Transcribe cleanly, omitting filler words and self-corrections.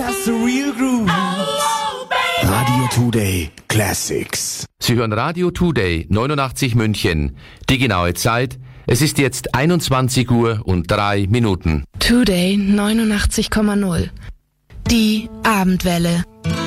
just the real groove. Radio Today Classics. Sie hören Radio Today 89 München. Die genaue Zeit: es ist jetzt 21:03. Today 89,0. Die Abendwelle.